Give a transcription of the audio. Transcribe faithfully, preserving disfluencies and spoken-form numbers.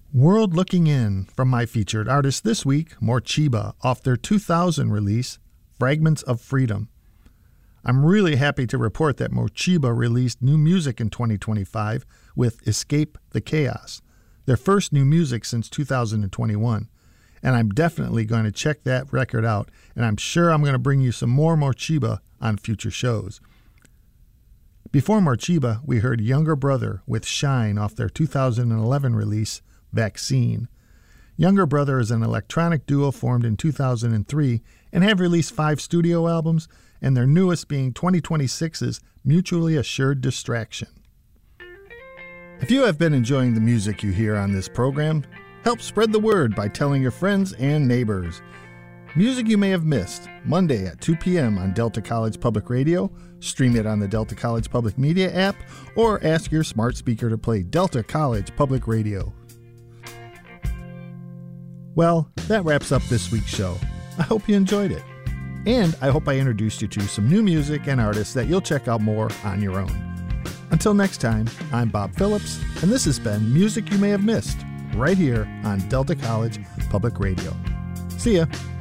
World Looking In from my featured artist this week, Morcheeba, off their two thousand release, Fragments of Freedom. I'm really happy to report that Morcheeba released new music in twenty twenty-five with Escape the Chaos, their first new music since two thousand twenty-one. And I'm definitely going to check that record out, and I'm sure I'm going to bring you some more Morcheeba on future shows. Before Morcheeba, we heard Younger Brother with Shine off their two thousand eleven release, Vaccine. Younger Brother is an electronic duo formed in two thousand three and have released five studio albums, and their newest being twenty twenty-six's Mutually Assured Distraction. If you have been enjoying the music you hear on this program, help spread the word by telling your friends and neighbors. Music you may have missed, Monday at two p.m. on Delta College Public Radio, stream it on the Delta College Public Media app, or ask your smart speaker to play Delta College Public Radio. Well, that wraps up this week's show. I hope you enjoyed it. And I hope I introduced you to some new music and artists that you'll check out more on your own. Until next time, I'm Bob Phillips, and this has been Music You May Have Missed, right here on Delta College Public Radio. See ya.